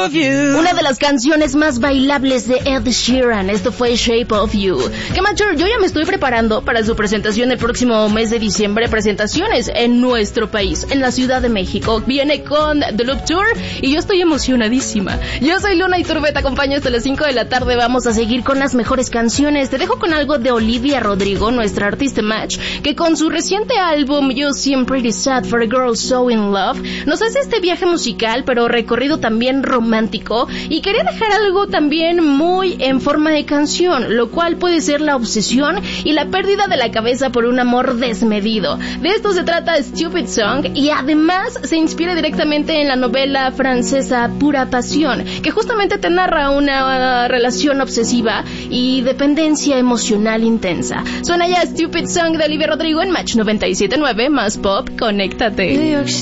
of You. Una de las canciones más bailables de Ed Sheeran. Esto fue Shape of You. Que macho, yo ya me estoy preparando para su presentación el próximo mes de diciembre. Presentaciones en nuestro país, en la Ciudad de México. Viene con The Loop Tour y yo estoy emocionadísima. Yo soy Luna Iturbe, te acompaño hasta las 5 de la tarde. Vamos a seguir con las mejores canciones. Te dejo con algo de Olivia Rodrigo, nuestra artista match, que con su reciente álbum You Seem Pretty Sad for a Girl So in Love nos hace este viaje musical, pero recorrido también romántico, y quería dejar algo también muy en forma de canción, lo cual puede ser la obsesión y la pérdida de la cabeza por un amor desmedido. De esto se trata Stupid Song, y además se inspira directamente en la novela francesa Pura Pasión, que justamente te narra una relación obsesiva y dependencia emocional intensa. Suena ya Stupid Song de Olivia Rodrigo en Match 97.9 más Pop. Conéctate.